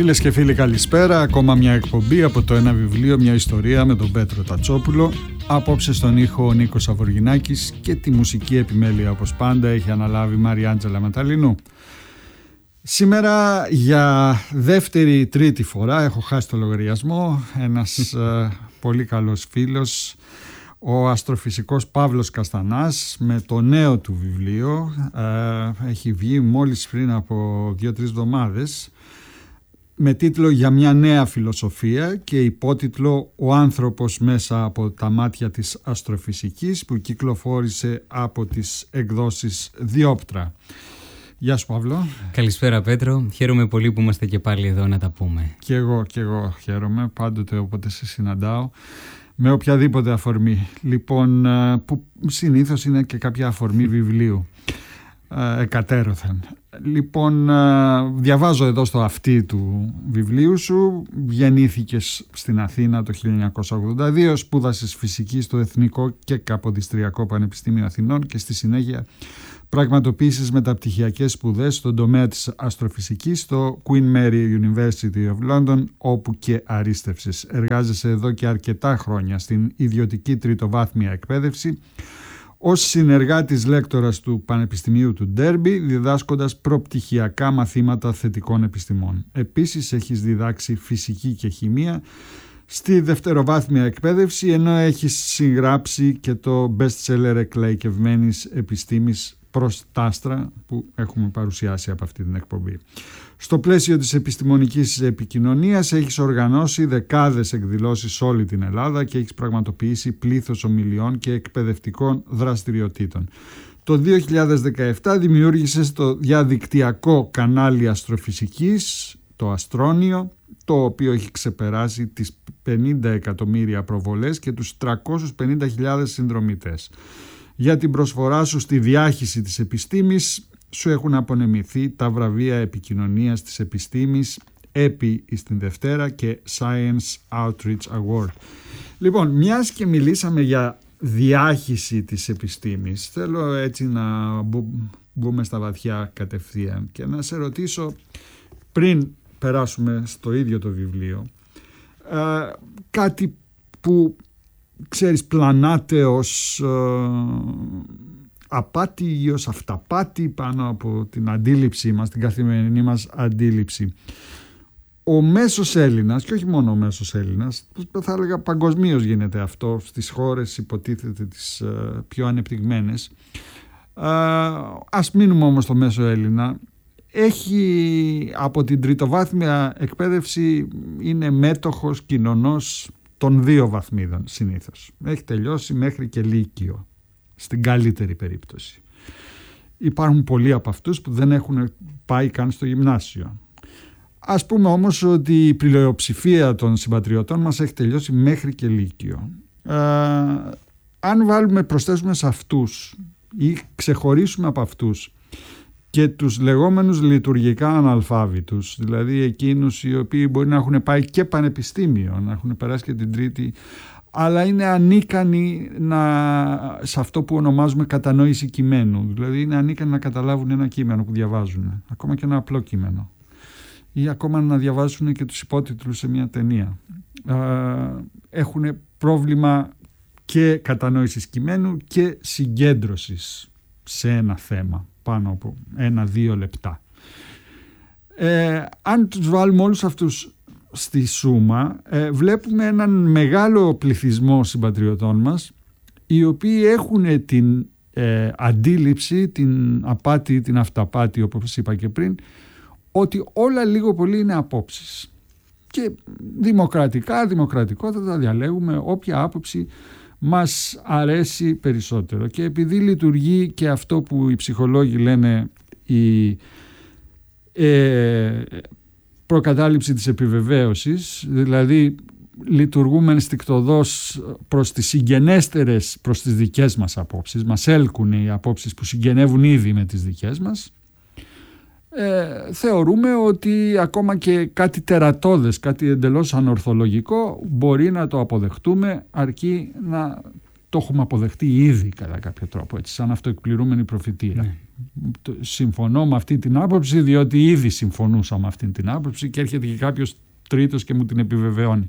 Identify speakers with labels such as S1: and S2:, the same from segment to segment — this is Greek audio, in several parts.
S1: Φίλες και φίλοι, καλησπέρα. Ακόμα μια εκπομπή από το Ένα Βιβλίο, μια ιστορία με τον Πέτρο Τατσόπουλο. Απόψε στον ήχο ο Νίκος Αβοργινάκης και τη μουσική επιμέλεια, όπως πάντα, έχει αναλάβει η Μαριάντζελα Ματαλινού. Σήμερα για δεύτερη τρίτη φορά, έχω χάσει το λογαριασμό, ένας πολύ καλός φίλος, ο αστροφυσικός Παύλος Καστανάς, με το νέο του βιβλίο, έχει βγει μόλις πριν από 2-3 εβδομάδες, με τίτλο «Για μια νέα φιλοσοφία» και υπότιτλο «Ο άνθρωπος μέσα από τα μάτια της αστροφυσικής», που κυκλοφόρησε από τις εκδόσεις Διόπτρα. Γεια σου, Παύλο.
S2: Καλησπέρα, Πέτρο. Χαίρομαι πολύ που είμαστε και πάλι εδώ να τα πούμε.
S1: Και εγώ χαίρομαι πάντοτε όποτε σε συναντάω, με οποιαδήποτε αφορμή. Λοιπόν, που συνήθως είναι και κάποια αφορμή βιβλίου, εκατέρωθεν. Λοιπόν, διαβάζω εδώ στο αυτί του βιβλίου σου. Γεννήθηκες στην Αθήνα το 1982, σπούδασες φυσική στο Εθνικό και Καποδιστριακό Πανεπιστήμιο Αθηνών και στη συνέχεια πραγματοποίησες μεταπτυχιακές σπουδές στον τομέα της αστροφυσικής στο Queen Mary University of London, όπου και αρίστευσες. Εργάζεσαι εδώ και αρκετά χρόνια στην ιδιωτική τριτοβάθμια εκπαίδευση ως συνεργάτης λέκτορας του Πανεπιστημίου του Ντέρμπι, διδάσκοντας προπτυχιακά μαθήματα θετικών επιστημών. Επίσης έχεις διδάξει φυσική και χημεία στη δευτεροβάθμια εκπαίδευση, ενώ έχεις συγγράψει και το best-seller «Εκλαϊκευμένης επιστήμης προς τ' άστρα», που έχουμε παρουσιάσει από αυτή την εκπομπή. Στο πλαίσιο της επιστημονικής επικοινωνίας έχεις οργανώσει δεκάδες εκδηλώσεις σε όλη την Ελλάδα και έχεις πραγματοποιήσει πλήθος ομιλιών και εκπαιδευτικών δραστηριοτήτων. Το 2017 δημιούργησες το διαδικτυακό κανάλι αστροφυσικής, το Αστρόνιο, το οποίο έχει ξεπεράσει τις 50 εκατομμύρια προβολές και τους 350.000 συνδρομητές. Για την προσφορά σου στη διάχυση της επιστήμης σου έχουν απονεμηθεί τα βραβεία επικοινωνίας της επιστήμης ΕΠΗ στην Δευτέρα και Science Outreach Award. Λοιπόν, μιας και μιλήσαμε για διάχυση της επιστήμης, θέλω έτσι να μπούμε στα βαθιά κατευθείαν και να σε ρωτήσω, πριν περάσουμε στο ίδιο το βιβλίο, κάτι που ξέρεις πλανάται ως απάτη ή ως αυταπάτη πάνω από την αντίληψή μας, την καθημερινή μας αντίληψη. Ο μέσος Έλληνας, και όχι μόνο ο μέσος Έλληνας, θα έλεγα παγκοσμίως γίνεται αυτό στις χώρες υποτίθεται τις πιο ανεπτυγμένες, ας μείνουμε όμως στο μέσο Έλληνα, έχει από την τριτοβάθμια εκπαίδευση, είναι μέτοχος, κοινωνός των 2 βαθμίδων συνήθως. Έχει τελειώσει μέχρι και λύκειο, στην καλύτερη περίπτωση. Υπάρχουν πολλοί από αυτούς που δεν έχουν πάει καν στο γυμνάσιο. Ας πούμε όμως ότι η πλειοψηφία των συμπατριωτών μας έχει τελειώσει μέχρι και λύκειο. Αν προσθέσουμε σε αυτούς ή ξεχωρίσουμε από αυτούς και τους λεγόμενους λειτουργικά αναλφάβητους, δηλαδή εκείνους οι οποίοι μπορεί να έχουν πάει και πανεπιστήμιο, να έχουν περάσει και την τρίτη, αλλά είναι ανίκανοι σε αυτό που ονομάζουμε κατανόηση κειμένου, δηλαδή είναι ανίκανοι να καταλάβουν ένα κείμενο που διαβάζουν, ακόμα και ένα απλό κείμενο, ή ακόμα να διαβάσουν και τους υπότιτλους σε μια ταινία. Έχουν πρόβλημα και κατανόησης κειμένου και συγκέντρωσης σε ένα θέμα πάνω από 1-2 λεπτά. Αν τους βάλουμε όλους αυτούς στη σούμα, βλέπουμε έναν μεγάλο πληθυσμό συμπατριωτών μας, οι οποίοι έχουν την αντίληψη, την απάτη, την αυταπάτη, όπως είπα και πριν, ότι όλα λίγο πολύ είναι απόψεις. Και δημοκρατικότατα διαλέγουμε όποια άποψη μας αρέσει περισσότερο. Και επειδή λειτουργεί και αυτό που οι ψυχολόγοι λένε η προκατάληψη της επιβεβαίωσης, δηλαδή λειτουργούμε ενστικτωδώς προς τις συγγενέστερες, προς τις δικές μας απόψεις, μας έλκουν οι απόψεις που συγγενεύουν ήδη με τις δικές μας, θεωρούμε ότι ακόμα και κάτι τερατώδες, κάτι εντελώς ανορθολογικό μπορεί να το αποδεχτούμε, αρκεί να το έχουμε αποδεχτεί ήδη κατά κάποιο τρόπο, έτσι, σαν αυτοεκπληρούμενη προφητεία. Ναι. Συμφωνώ με αυτή την άποψη, διότι ήδη συμφωνούσα με αυτή την άποψη και έρχεται και κάποιος τρίτος και μου την επιβεβαιώνει.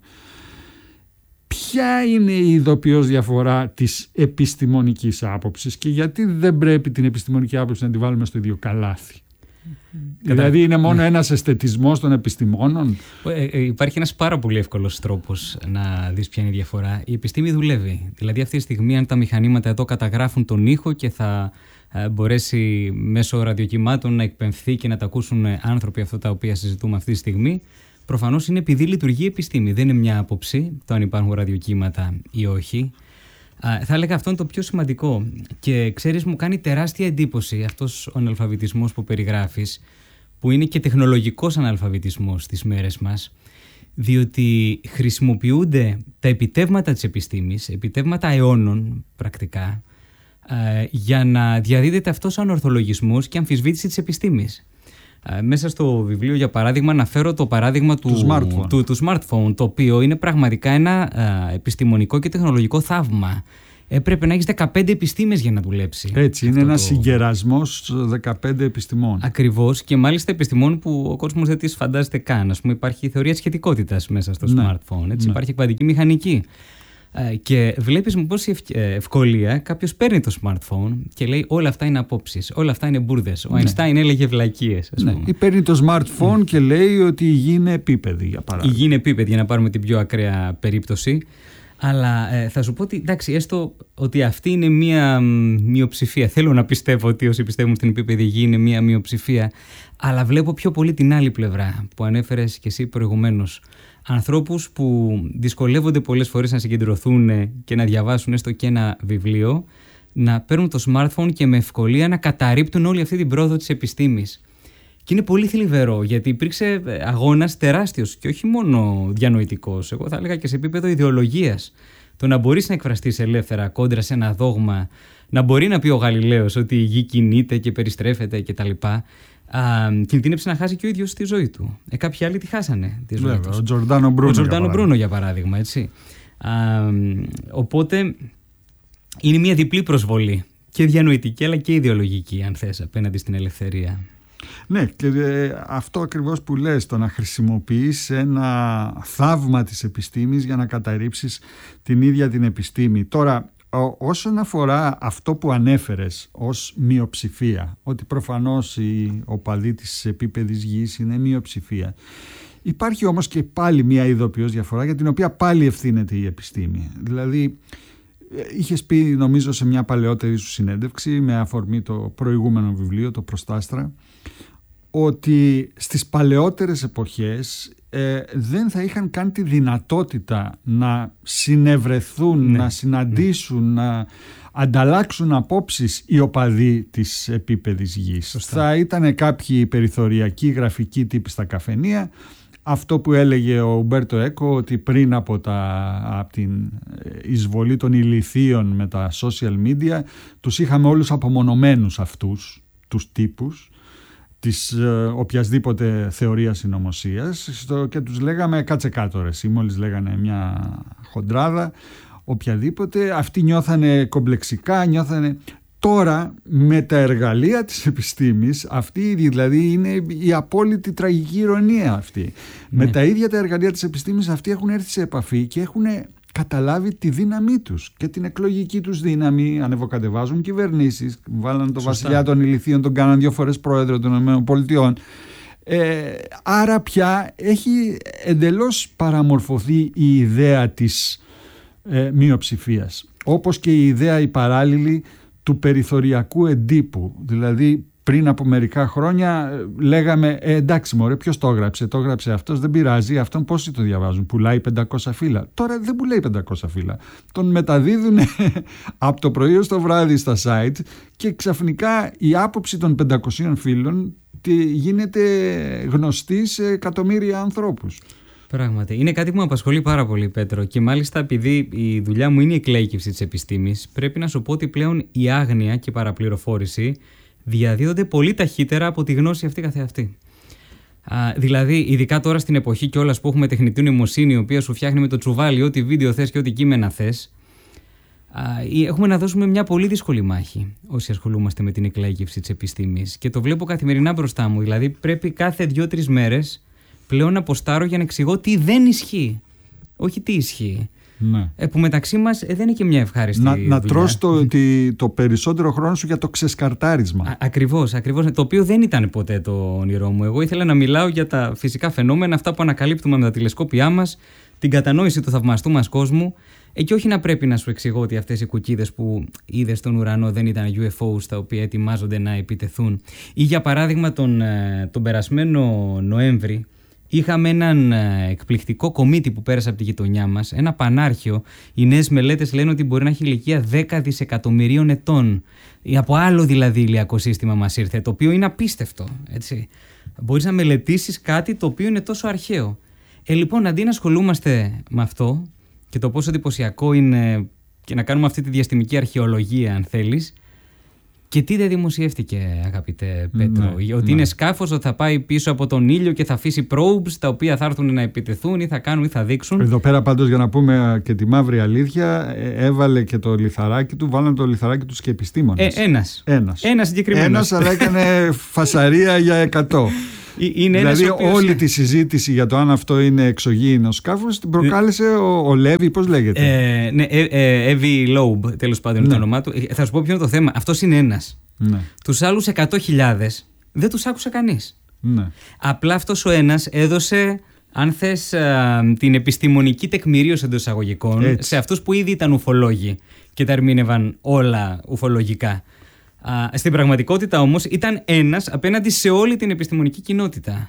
S1: Ποια είναι η ειδοποιώς διαφορά της επιστημονικής άποψης και γιατί δεν πρέπει την επιστημονική άποψη να τη βάλουμε στο ίδιο καλάθι? Δηλαδή είναι μόνο ένας αισθετισμός των επιστημόνων?
S2: Υπάρχει ένας πάρα πολύ εύκολος τρόπος να δεις ποια είναι η διαφορά. Η επιστήμη δουλεύει. Δηλαδή αυτή τη στιγμή αν τα μηχανήματα εδώ καταγράφουν τον ήχο και θα μπορέσει μέσω ραδιοκυμάτων να εκπαιμφθεί και να τα ακούσουν άνθρωποι αυτά τα οποία συζητούμε αυτή τη στιγμή, προφανώς είναι επειδή λειτουργεί η επιστήμη. Δεν είναι μια άποψη το αν υπάρχουν ραδιοκύματα ή όχι. Θα έλεγα αυτό είναι το πιο σημαντικό. Και ξέρεις, μου κάνει τεράστια εντύπωση αυτός ο αναλφαβητισμός που περιγράφεις, που είναι και τεχνολογικός αναλφαβητισμός στις μέρες μας, διότι χρησιμοποιούνται τα επιτεύγματα της επιστήμης, επιτεύγματα αιώνων πρακτικά, για να διαδίδεται αυτός ο ανορθολογισμός και αμφισβήτηση της επιστήμης. Μέσα στο βιβλίο, για παράδειγμα, αναφέρω το παράδειγμα του smartphone, το οποίο είναι πραγματικά ένα επιστημονικό και τεχνολογικό θαύμα. Έπρεπε να έχεις 15 επιστήμες για να δουλέψει.
S1: Έτσι, είναι ένας συγκερασμός 15 επιστημών.
S2: Ακριβώς, και μάλιστα επιστημών που ο κόσμος δεν τις φαντάζεται καν. Ας πούμε, υπάρχει θεωρία σχετικότητας μέσα στο smartphone. Έτσι, υπάρχει κβαντική μηχανική. Και βλέπεις με πόση ευκολία κάποιος παίρνει το smartphone και λέει όλα αυτά είναι απόψεις, όλα αυτά είναι μπουρδες. Ο Einstein έλεγε βλακίες.
S1: Ή παίρνει το smartphone και λέει ότι η γη είναι επίπεδη, για παράδειγμα.
S2: Η γη είναι επίπεδη, για να πάρουμε την πιο ακραία περίπτωση. Αλλά θα σου πω ότι εντάξει, έστω ότι αυτή είναι μία μειοψηφία. Θέλω να πιστεύω ότι όσοι πιστεύουν στην επίπεδη γη είναι μία μειοψηφία. Αλλά βλέπω πιο πολύ την άλλη πλευρά που ανέφερες και εσύ προηγουμένως. Ανθρώπους που δυσκολεύονται πολλές φορές να συγκεντρωθούν και να διαβάσουν έστω και ένα βιβλίο, να παίρνουν το smartphone και με ευκολία να καταρρίπτουν όλη αυτή την πρόοδο της επιστήμης. Και είναι πολύ θλιβερό, γιατί υπήρξε αγώνας τεράστιος και όχι μόνο διανοητικός, εγώ θα έλεγα και σε επίπεδο ιδεολογίας. Το να μπορείς να εκφραστείς ελεύθερα κόντρα σε ένα δόγμα, να μπορεί να πει ο Γαλιλαίος ότι η γη κινείται και περιστρέφεται κτλ. Κινδύνεψε να χάσει και ο ίδιος τη ζωή του. Κάποιοι άλλοι τη χάσανε τη ζωή τους.
S1: Ο Τζορντάνο
S2: Μπρούνο για παράδειγμα. Έτσι. Οπότε είναι μια διπλή προσβολή. Και διανοητική αλλά και ιδεολογική, αν θες, απέναντι στην ελευθερία.
S1: Ναι, και αυτό ακριβώς που λες, το να χρησιμοποιείς ένα θαύμα της επιστήμης για να καταρρύψεις την ίδια την επιστήμη. Τώρα, όσον αφορά αυτό που ανέφερες ως μειοψηφία, ότι προφανώς οι οπαδοί της επίπεδης γης είναι μειοψηφία, υπάρχει όμως και πάλι μια ειδοποιώς διαφορά για την οποία πάλι ευθύνεται η επιστήμη. Δηλαδή, είχες πει νομίζω σε μια παλαιότερη σου συνέντευξη με αφορμή το προηγούμενο βιβλίο, το Προστάστρα, ότι στις παλαιότερες εποχές δεν θα είχαν καν τη δυνατότητα να συνευρεθούν, να συναντήσουν, να ανταλλάξουν απόψεις οι οπαδοί της επίπεδης γης. Σωστά. Θα ήταν κάποιοι περιθωριακοί γραφικοί τύποι στα καφενεία. Αυτό που έλεγε ο Ουμπέρτο Έκο, ότι πριν από την εισβολή των ηλιθείων με τα social media τους είχαμε όλους απομονωμένους αυτούς τους τύπους της οποιασδήποτε θεωρίας συνωμοσίας και τους λέγαμε κάτσε κάτω ρε εσύ, μόλις λέγανε μια χοντράδα οποιαδήποτε, αυτοί νιώθανε κομπλεξικά, νιώθανε. Τώρα με τα εργαλεία της επιστήμης, αυτή δηλαδή είναι η απόλυτη τραγική ηρωνία αυτή. Με τα ίδια τα εργαλεία της επιστήμης αυτοί έχουν έρθει σε επαφή και έχουν καταλάβει τη δύναμή τους και την εκλογική τους δύναμη, ανεβοκατεβάζουν κυβερνήσεις, βάλαν τον βασιλιά των ηλιθείων, τον κάναν 2 φορές πρόεδρο των ΗΠΑ. Άρα πια έχει εντελώς παραμορφωθεί η ιδέα της μειοψηφίας, όπως και η ιδέα η παράλληλη του περιθωριακού εντύπου. Δηλαδή πριν από μερικά χρόνια λέγαμε εντάξει μωρέ, ποιος το έγραψε αυτός, δεν πειράζει, αυτόν πόσοι το διαβάζουν, πουλάει 500 φύλλα. Τώρα δεν πουλάει 500 φύλλα, τον μεταδίδουν από το πρωί ως το βράδυ στα site και ξαφνικά η άποψη των 500 φύλλων γίνεται γνωστή σε εκατομμύρια ανθρώπους.
S2: Πράγματι. Είναι κάτι που με απασχολεί πάρα πολύ, Πέτρο. Και μάλιστα επειδή η δουλειά μου είναι η εκλαίκευση της επιστήμης, πρέπει να σου πω ότι πλέον η άγνοια και η παραπληροφόρηση διαδίδονται πολύ ταχύτερα από τη γνώση αυτή καθεαυτή. Δηλαδή, ειδικά τώρα στην εποχή κιόλας που έχουμε τεχνητή νοημοσύνη, η οποία σου φτιάχνει με το τσουβάλι ό,τι βίντεο θες και ό,τι κείμενα θες, Έχουμε να δώσουμε μια πολύ δύσκολη μάχη όσοι ασχολούμαστε με την εκλαίγευση της επιστήμης. Και το βλέπω καθημερινά μπροστά μου. Δηλαδή, πρέπει κάθε 2-3 μέρες πλέον να ποστάρω για να εξηγώ τι δεν ισχύει. Όχι τι ισχύει.
S1: Ναι.
S2: Που μεταξύ μας δεν είναι και μια ευχάριστη
S1: να τρως το περισσότερο χρόνο σου για το ξεσκαρτάρισμα.
S2: Ακριβώς. Το οποίο δεν ήταν ποτέ το όνειρό μου. Εγώ ήθελα να μιλάω για τα φυσικά φαινόμενα, αυτά που ανακαλύπτουμε με τα τηλεσκόπια μας, την κατανόηση του θαυμαστού μας κόσμου. Και όχι να πρέπει να σου εξηγώ ότι αυτές οι κουκκίδες που είδες στον ουρανό δεν ήταν UFOs τα οποία ετοιμάζονται να επιτεθούν. Ή για παράδειγμα τον περασμένο Νοέμβρη είχαμε έναν εκπληκτικό κομίτη που πέρασε από τη γειτονιά μας, ένα πανάρχιο. Οι νέες μελέτες λένε ότι μπορεί να έχει ηλικία 10 δισεκατομμυρίων ετών. Από άλλο δηλαδή ηλιακό σύστημα μας ήρθε, το οποίο είναι απίστευτο. Έτσι. Μπορείς να μελετήσεις κάτι το οποίο είναι τόσο αρχαίο. Λοιπόν, αντί να ασχολούμαστε με αυτό και το πόσο εντυπωσιακό είναι και να κάνουμε αυτή τη διαστημική αρχαιολογία, αν θέλεις, και τι δεν δημοσιεύτηκε, αγαπητέ Πέτρο, ότι είναι σκάφος, ότι θα πάει πίσω από τον ήλιο και θα αφήσει probes τα οποία θα έρθουν να επιτεθούν ή θα κάνουν ή θα δείξουν.
S1: Εδώ πέρα πάντως, για να πούμε και τη μαύρη αλήθεια, έβαλε και το λιθαράκι του, βάλανε το λιθαράκι τους και επιστήμονες.
S2: Ένας συγκεκριμένος.
S1: Ένας, αλλά έκανε φασαρία για 100. Δηλαδή όλη τη συζήτηση για το αν αυτό είναι εξωγήινο σκάφος την προκάλεσε ο Λέβι, πώς λέγεται.
S2: Εύη Λόουμπ, τέλος πάντων είναι το όνομά του. Θα σου πω ποιο είναι το θέμα. Αυτός είναι ένας. Ναι. Τους άλλους 100.000 δεν τους άκουσε κανείς. Ναι. Απλά αυτός ο ένας έδωσε, αν θες, την επιστημονική τεκμηρίωση εντός εισαγωγικών σε αυτούς που ήδη ήταν ουφολόγοι και τα ερμήνευαν όλα ουφολογικά. Στην πραγματικότητα όμως ήταν ένας απέναντι σε όλη την επιστημονική κοινότητα.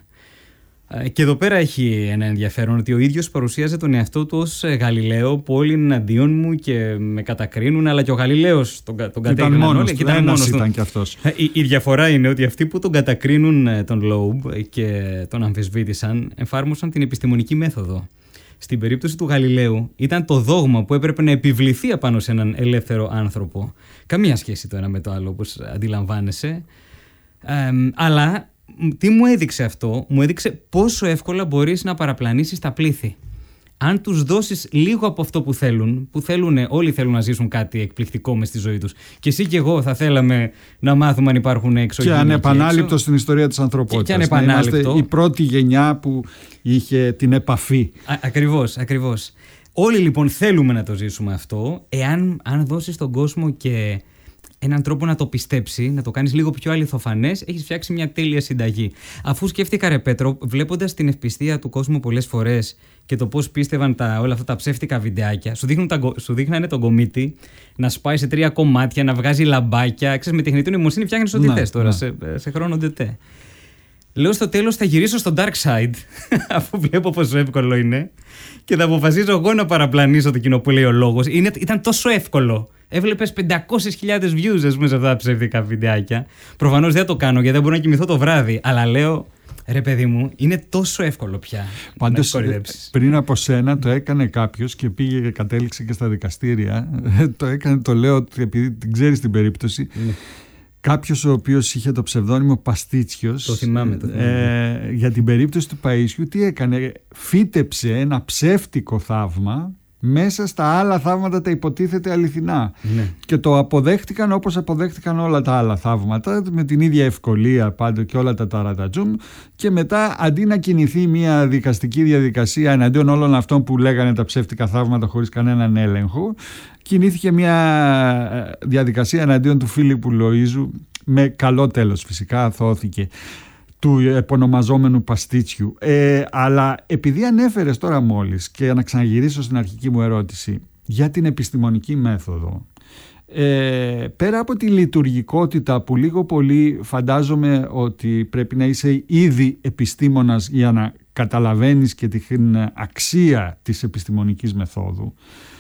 S2: Και εδώ πέρα έχει ένα ενδιαφέρον ότι ο ίδιος παρουσίαζε τον εαυτό του ως Γαλιλαίο, που όλοι είναι εναντίον μου και με κατακρίνουν, αλλά και ο Γαλιλαίος τον κατέκριναν όλοι.
S1: Ένας ήταν και αυτός.
S2: Η διαφορά είναι ότι αυτοί που τον κατακρίνουν τον Λόουμπ και τον αμφισβήτησαν εφάρμοσαν την επιστημονική μέθοδο. Στην περίπτωση του Γαλιλαίου ήταν το δόγμα που έπρεπε να επιβληθεί απάνω σε έναν ελεύθερο άνθρωπο. Καμία σχέση το ένα με το άλλο, όπως αντιλαμβάνεσαι. Αλλά τι μου έδειξε αυτό? Μου έδειξε πόσο εύκολα μπορείς να παραπλανήσεις τα πλήθη. Αν τους δώσεις λίγο από αυτό που θέλουν, όλοι θέλουν να ζήσουν κάτι εκπληκτικό μες στη ζωή τους. Και εσύ και εγώ θα θέλαμε να μάθουμε αν υπάρχουν εξωγήινοι.
S1: Και ανεπανάληπτο στην ιστορία της ανθρωπότητας.
S2: Και ανεπανάληπτο.
S1: Είμαστε η πρώτη γενιά που είχε την επαφή.
S2: Ακριβώς. Όλοι λοιπόν θέλουμε να το ζήσουμε αυτό, αν δώσεις στον κόσμο και έναν τρόπο να το πιστέψει, να το κάνεις λίγο πιο αληθοφανές, έχεις φτιάξει μια τέλεια συνταγή. Αφού σκέφτηκα, ρε Πέτρο, βλέποντας την ευπιστία του κόσμου πολλές φορές και το πώς πίστευαν όλα αυτά τα ψεύτικα βιντεάκια, σου δείχνανε τον κομίτη να σπάει σε 3 κομμάτια, να βγάζει λαμπάκια. Ξέρεις, με τεχνητή νοημοσύνη φτιάχνεις ό,τι θες τώρα, σε χρόνο ντετέ. Λέω στο τέλος θα γυρίσω στο dark side, αφού βλέπω πόσο εύκολο είναι, και θα αποφασίζω εγώ να παραπλανήσω το κοινό που λέει ο λόγος. Ήταν τόσο εύκολο. Έβλεπες 500.000 views, ας πούμε, σε αυτά τα ψεύτικα βιντεάκια. Προφανώς δεν το κάνω γιατί δεν μπορώ να κοιμηθώ το βράδυ. Αλλά λέω, ρε παιδί μου, είναι τόσο εύκολο πια.
S1: Πάντως, πριν από σένα το έκανε κάποιος και πήγε και κατέληξε και στα δικαστήρια. Το λέω επειδή την ξέρεις την περίπτωση. Κάποιος ο οποίος είχε το ψευδόνυμο Παστίτσιος.
S2: Το θυμάμαι.
S1: Για την περίπτωση του Παΐσιου, τι έκανε? Φύτεψε ένα ψεύτικο θαύμα μέσα στα άλλα θαύματα τα υποτίθεται αληθινά. Ναι. Και το αποδέχτηκαν όπως αποδέχτηκαν όλα τα άλλα θαύματα, με την ίδια ευκολία πάντο και όλα τα ταρατατζούμ. Και μετά, αντί να κινηθεί μια δικαστική διαδικασία εναντίον όλων αυτών που λέγανε τα ψεύτικα θαύματα χωρίς κανέναν έλεγχο, κινήθηκε μια διαδικασία εναντίον του Φίλιππου Λοΐζου, με καλό τέλος φυσικά, αθώθηκε, του επωνομαζόμενου Παστίτσιου. Αλλά επειδή ανέφερες τώρα μόλις, και να ξαναγυρίσω στην αρχική μου ερώτηση για την επιστημονική μέθοδο, πέρα από τη λειτουργικότητα που λίγο πολύ φαντάζομαι ότι πρέπει να είσαι ήδη επιστήμονας για να καταλαβαίνεις και την αξία της επιστημονικής μεθόδου,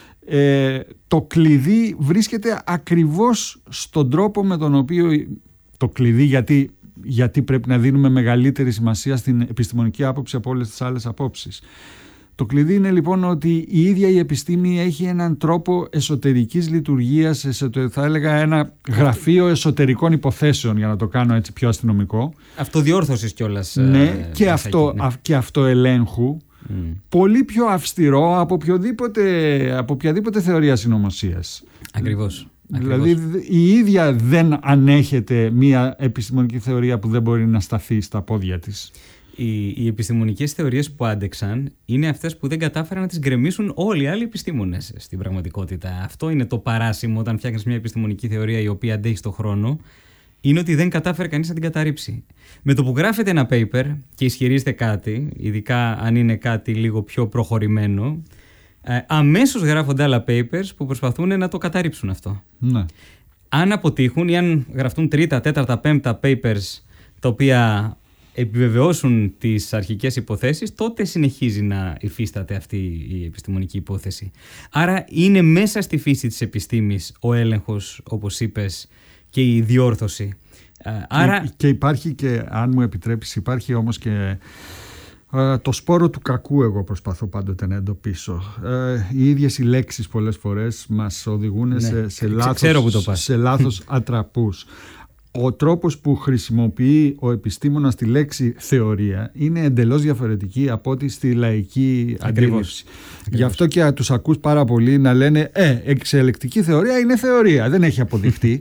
S1: το κλειδί βρίσκεται ακριβώς στον τρόπο με τον οποίο το κλειδί, γιατί πρέπει να δίνουμε μεγαλύτερη σημασία στην επιστημονική άποψη από όλες τις άλλες απόψεις. Το κλειδί είναι λοιπόν ότι η ίδια η επιστήμη έχει έναν τρόπο εσωτερικής λειτουργίας, θα έλεγα ένα γραφείο εσωτερικών υποθέσεων, για να το κάνω έτσι πιο αστυνομικό.
S2: Αυτοδιόρθωσης κιόλας.
S1: Ναι, και αυτοελέγχου. Πολύ πιο αυστηρό από οποιαδήποτε θεωρία συνωμοσίας.
S2: Ακριβώς.
S1: Δηλαδή η ίδια δεν ανέχεται μια επιστημονική θεωρία που δεν μπορεί να σταθεί στα πόδια της.
S2: Οι επιστημονικές θεωρίες που άντεξαν είναι αυτές που δεν κατάφεραν να τις γκρεμίσουν όλοι οι άλλοι επιστήμονες στην πραγματικότητα. Αυτό είναι το παράσημο όταν φτιάχνεις μια επιστημονική θεωρία η οποία αντέχει στον χρόνο, είναι ότι δεν κατάφερε κανείς να την καταρρύψει. Με το που γράφετε ένα paper και ισχυρίζετε κάτι, ειδικά αν είναι κάτι λίγο πιο προχωρημένο, αμέσως γράφονται άλλα papers που προσπαθούν να το καταρρύψουν αυτό.
S1: Ναι.
S2: Αν αποτύχουν ή αν γραφτούν τρίτα, τέταρτα, πέμπτα papers τα οποία επιβεβαιώσουν τις αρχικές υποθέσεις, τότε συνεχίζει να υφίσταται αυτή η επιστημονική υπόθεση. Άρα είναι μέσα στη φύση της επιστήμης ο έλεγχος, όπως είπες, και η διόρθωση.
S1: Και υπάρχει και, αν μου επιτρέπεις, υπάρχει όμως και το σπόρο του κακού, εγώ προσπαθώ πάντοτε να εντοπίσω. Οι ίδιες οι λέξεις πολλές φορές μας οδηγούν σε λάθος ατραπούς. Ο τρόπος που χρησιμοποιεί ο επιστήμονας τη λέξη θεωρία είναι εντελώς διαφορετική από ό,τι στη λαϊκή αντίληψη. Γι' αυτό και τους ακούς πάρα πολύ να λένε εξελεκτική θεωρία είναι θεωρία, δεν έχει αποδειχτεί.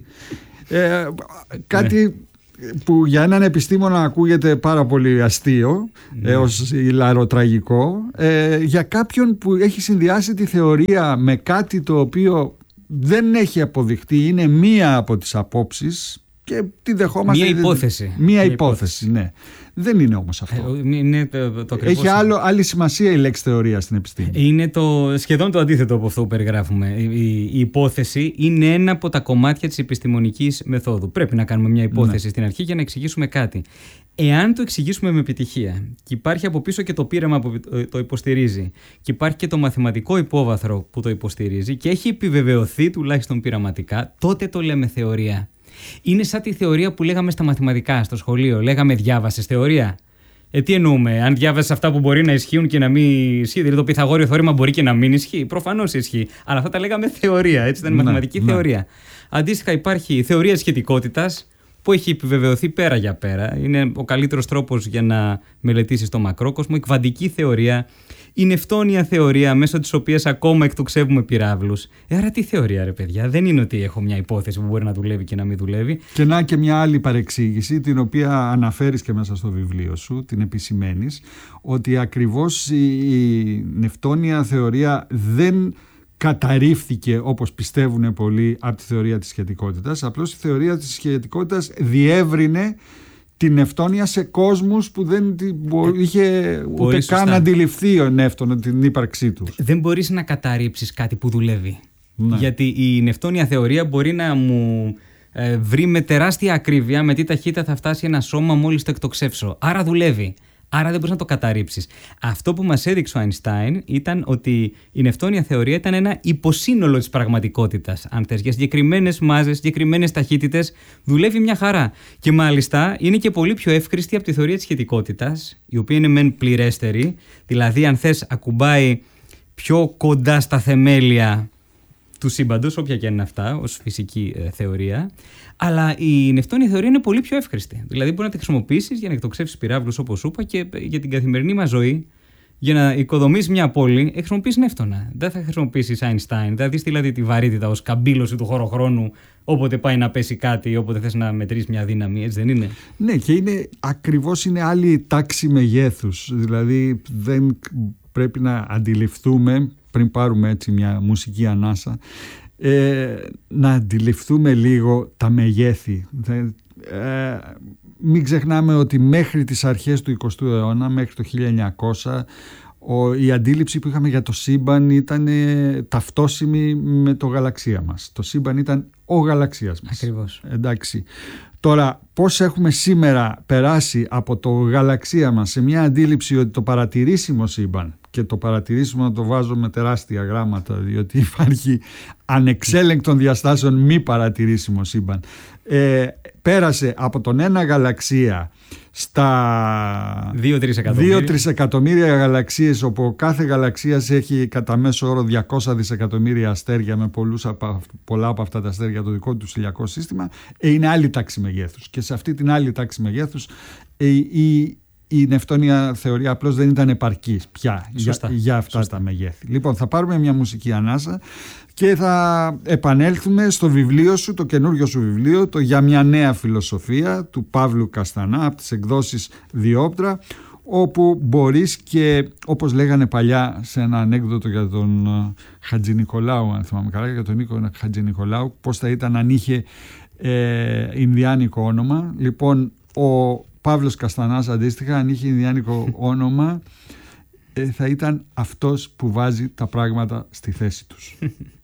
S1: Κάτι που για έναν επιστήμονα ακούγεται πάρα πολύ αστείο, έως ηλαροτραγικό, για κάποιον που έχει συνδυάσει τη θεωρία με κάτι το οποίο δεν έχει αποδειχτεί, είναι μία από τις απόψεις και τη δεχόμαστε. Μία υπόθεση, ναι. Δεν είναι όμως αυτό. Έχει άλλη σημασία η λέξη θεωρία στην επιστήμη.
S2: Είναι σχεδόν το αντίθετο από αυτό που περιγράφουμε. Η υπόθεση είναι ένα από τα κομμάτια της επιστημονικής μεθόδου. Πρέπει να κάνουμε μια υπόθεση στην αρχή για να εξηγήσουμε κάτι. Εάν το εξηγήσουμε με επιτυχία και υπάρχει από πίσω και το πείραμα που το υποστηρίζει και υπάρχει και το μαθηματικό υπόβαθρο που το υποστηρίζει και έχει επιβεβαιωθεί τουλάχιστον πειραματικά, τότε το λέμε θεωρία. Είναι σαν τη θεωρία που λέγαμε στα μαθηματικά, στο σχολείο. Λέγαμε διάβασες θεωρία. Τι εννοούμε, αν διάβασες αυτά που μπορεί να ισχύουν και να μην ισχύει. Δηλαδή το Πυθαγόριο θεώρημα μπορεί και να μην ισχύει. Προφανώς ισχύει. Αλλά αυτά τα λέγαμε θεωρία. Έτσι ήταν μαθηματική θεωρία. Αντίστοιχα, υπάρχει η θεωρία σχετικότητας που έχει επιβεβαιωθεί πέρα για πέρα. Είναι ο καλύτερος τρόπος για να μελετήσεις το μακρόκοσμο. Η κβαντική θεωρία. Η νευτόνια θεωρία, μέσω της οποίας ακόμα εκτοξεύουμε πυράβλους. Άρα τι θεωρία, ρε παιδιά? Δεν είναι ότι έχω μια υπόθεση που μπορεί να δουλεύει και να μην δουλεύει.
S1: Και να και μια άλλη παρεξήγηση, την οποία αναφέρεις και μέσα στο βιβλίο σου, την επισημαίνεις, ότι ακριβώς η νευτόνια θεωρία δεν καταρρίφθηκε, όπως πιστεύουν πολλοί, από τη θεωρία της σχετικότητας. Απλώς η θεωρία της σχετικότητας διεύρυνε την νευτόνια σε κόσμους που δεν είχε ούτε καν αντιληφθεί ο νεύτωνο την ύπαρξή του.
S2: Δεν μπορείς να καταρρύψεις κάτι που δουλεύει. Ναι. Γιατί η νευτόνια θεωρία μπορεί να μου βρει με τεράστια ακρίβεια με τι ταχύτητα θα φτάσει ένα σώμα μόλις το εκτοξεύσω. Άρα δουλεύει. Άρα δεν μπορείς να το καταρρύψεις. Αυτό που μας έδειξε ο Αϊνστάιν ήταν ότι η νευτόνια θεωρία ήταν ένα υποσύνολο της πραγματικότητας. Αν θες, για συγκεκριμένες μάζες, συγκεκριμένες ταχύτητες, δουλεύει μια χαρά. Και μάλιστα είναι και πολύ πιο εύχρηστη από τη θεωρία της σχετικότητας, η οποία είναι μεν πληρέστερη, δηλαδή αν θες ακουμπάει πιο κοντά στα θεμέλια του σύμπαντος, όποια και είναι αυτά, ως φυσική θεωρία. Αλλά η νευτόνια θεωρία είναι πολύ πιο εύχρηστη. Δηλαδή, μπορεί να τη χρησιμοποιήσεις για να εκτοξεύσεις πυράβλους, όπως σου είπα, και για την καθημερινή μας ζωή, για να οικοδομήσεις μια πόλη, χρησιμοποιείς νεύτωνα. Δεν θα χρησιμοποιήσεις Einstein. Θα δεις δηλαδή τη βαρύτητα ως καμπύλωση του χωροχρόνου, όποτε πάει να πέσει κάτι, όποτε θες να μετρήσεις μια δύναμη, έτσι δεν είναι?
S1: Ναι, και ακριβώς είναι άλλη τάξη μεγέθους. Δηλαδή, δεν πρέπει να αντιληφθούμε, πριν πάρουμε έτσι μια μουσική ανάσα, να αντιληφθούμε λίγο τα μεγέθη. Μην ξεχνάμε ότι μέχρι τις αρχές του 20ου αιώνα, μέχρι το 1900, η αντίληψη που είχαμε για το σύμπαν ήταν ταυτόσιμη με το γαλαξία μας. Το σύμπαν ήταν ο γαλαξίας μας.
S2: Ακριβώς.
S1: Εντάξει. Τώρα, πώς έχουμε σήμερα περάσει από το γαλαξία μας σε μια αντίληψη ότι το παρατηρήσιμο σύμπαν, και το παρατηρήσιμο να το βάζω με τεράστια γράμματα, διότι υπάρχει ανεξέλεγκτων διαστάσεων μη παρατηρήσιμο σύμπαν, πέρασε από τον ένα γαλαξία στα 2-3 εκατομμύρια γαλαξίες, όπου κάθε γαλαξίας έχει κατά μέσο όρο 200 δισεκατομμύρια αστέρια, με πολλά από αυτά τα αστέρια το δικό του ηλιακό σύστημα, είναι άλλη τάξη μεγέθους. Και σε αυτή την άλλη τάξη μεγέθους η νευτόνια θεωρία απλώς δεν ήταν επαρκής πια για αυτά τα μεγέθη. Λοιπόν, θα πάρουμε μια μουσική ανάσα και θα επανέλθουμε στο βιβλίο σου, το καινούριο σου βιβλίο, το «Για μια νέα φιλοσοφία» του Παύλου Καστανά από τις εκδόσεις Διόπτρα, όπου μπορείς και, όπως λέγανε παλιά σε ένα ανέκδοτο για τον Χατζηνικολάου, αν θυμάμαι καλά, για τον Νίκο Χατζηνικολάου, πώς θα ήταν αν είχε ινδιάνικο όνομα. Λοιπόν, ο Παύλος Καστανάς αντίστοιχα, αν είχε ινδιάνικο όνομα, θα ήταν αυτός που βάζει τα πράγματα στη θέση τους.